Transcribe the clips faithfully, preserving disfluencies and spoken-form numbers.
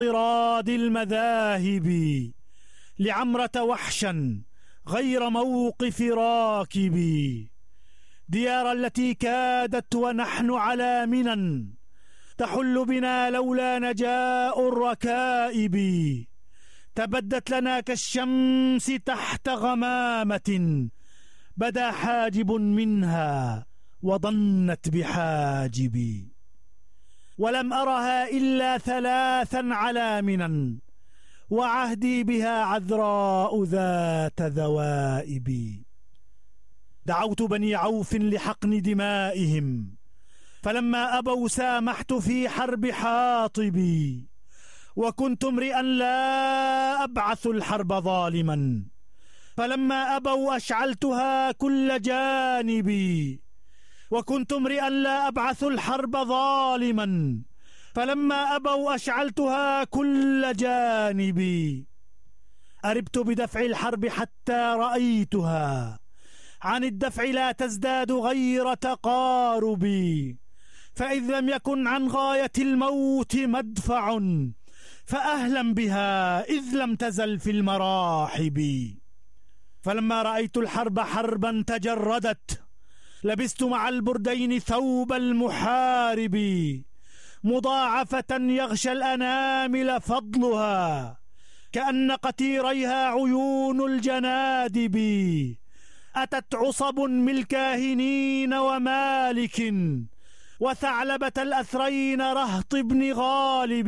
طراد المذاهب لعمرة وحشا غير موقف راكب، ديار التي كادت ونحن على منى تحل بنا لولا نجاء الركائب، تبدت لنا كالشمس تحت غمامة بدا حاجب منها وظنت بحاجب، ولم أرها إلا ثلاثا على منى وعهدي بها عذراء ذات ذوائب. دعوت بني عوف لحقن دمائهم فلما أبوا سامحت في حرب حاطبي، وكنت امرئا لا أبعث الحرب ظالما فلما أبوا أشعلتها كل جانبي، وكنت امرئا لا أبعث الحرب ظالما فلما أبوا أشعلتها كل جانبي. أربت بدفع الحرب حتى رأيتها عن الدفع لا تزداد غير تقاربي، فإذ لم يكن عن غاية الموت مدفع فأهلا بها إذ لم تزل في المراحب. فلما رأيت الحرب حربا تجردت لبست مع البردين ثوب المحارب، مضاعفة يغشى الأنامل فضلها كأن قتيريها عيون الجنادب، أتت عصب من الكاهنين ومالك وثعلبة الأثرين رهط بن غالب،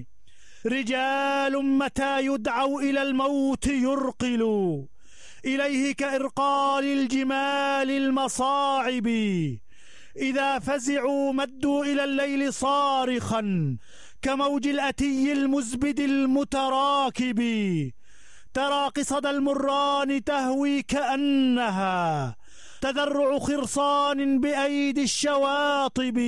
رجال متى يدعوا إلى الموت يرقلوا إليه كإرقال الجمال المصاعب، إذا فزعوا مدوا إلى الليل صارخا كموج الأتي المزبد المتراكب، ترى قصد المران تهوي كأنها تذرع خرصان بأيدي الشواطب،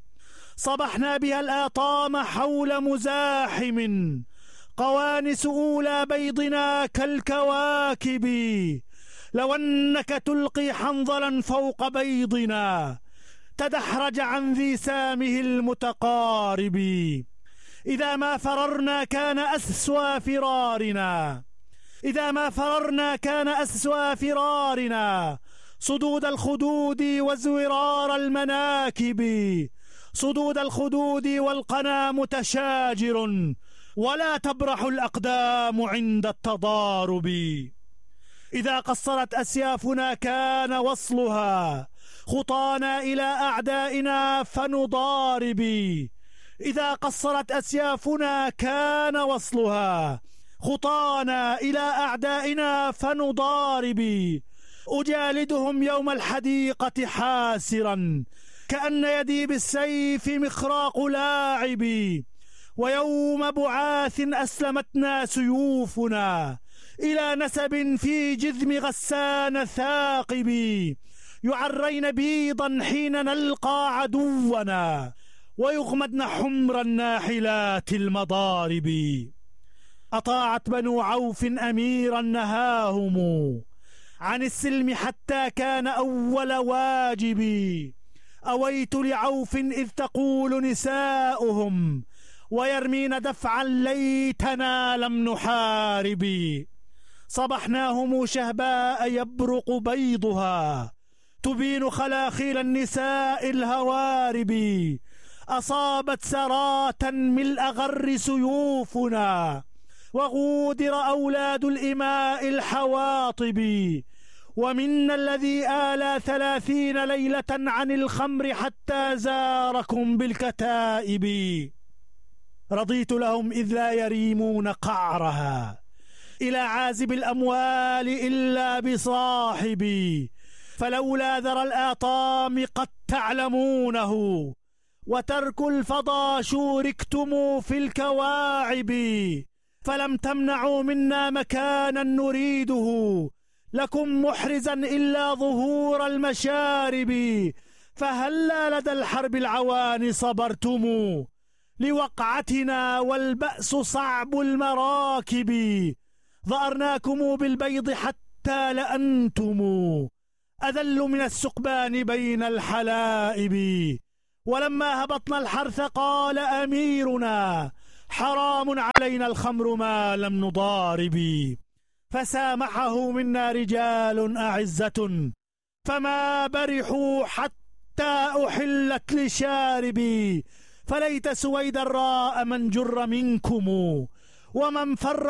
صبحنا بها الآطام حول مزاحم قوانس أولى بيضنا كالكواكب، لو أنك تلقي حنظلا فوق بيضنا تدحرج عن ذي سامه المتقارب، إذا ما فررنا كان أسوى فرارنا إذا ما فررنا كان أسوى فرارنا صدود الخدود وزورار المناكب، صدود الخدود والقنا متشاجر ولا تبرح الأقدام عند التضارب، إذا قصرت أسيافنا كان وصلها خطانا إلى أعدائنا فنضارب، إذا قصرت أسيافنا كان وصلها خطانا إلى أعدائنا فنضارب، أجالدهم يوم الحديقة حاسرا كأن يدي بالسيف مخراق لاعبي، ويوم بعاث أسلمتنا سيوفنا إلى نسب في جذم غسان ثاقب، يعرين بيضا حين نلقى عدونا ويغمدن حمر الناحلات المضارب. أطاعت بنو عوف أميرا نهاهم عن السلم حتى كان أول واجبي، أويت لعوف إذ تقول نساؤهم ويرمين دفعا ليتنا لم نحارب، صبحناهم شهباء يبرق بيضها تبين خلاخيل النساء الهوارب، أصابت سراة ملء غر سيوفنا وغودر أولاد الإماء الحواطب، ومنا الذي آلى ثلاثين ليلة عن الخمر حتى زاركم بالكتائب، رضيت لهم إذ لا يريمون قعرها إلى عازب الأموال إلا بصاحبي، فلولا ذرى الآطام قد تعلمونه وترك الفضا شوركتم في الكواعب، فلم تمنعوا منا مكانا نريده لكم محرزا إلا ظهور المشارب، فهلا لدى الحرب العوان صبرتم لوقعتنا والبأس صعب المراكب، ظأرناكم بالبيض حتى لأنتم أذل من السقبان بين الحلائب، ولما هبطنا الحرث قال أميرنا حرام علينا الخمر ما لم نضارب. فسامحه منا رجال أعزة فما برحوا حتى أحلت لشاربي. فليت سويد الراء من جر منكم ومن فر